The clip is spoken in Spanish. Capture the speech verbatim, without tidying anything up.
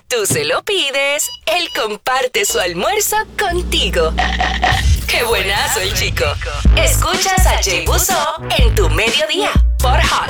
Tú se lo pides, él comparte su almuerzo contigo. ¡Qué buenazo el chico! Escuchas a Jay Busso en tu mediodía por Hot